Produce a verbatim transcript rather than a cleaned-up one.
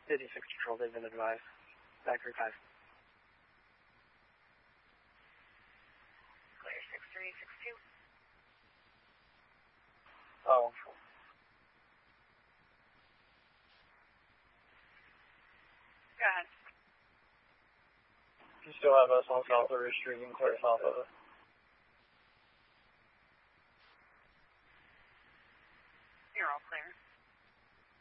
fifty-six Control, they've been advised. Back three five. Clear six three six two. Oh. Go ahead. You still have us on south of Ridge Street and clear south of it.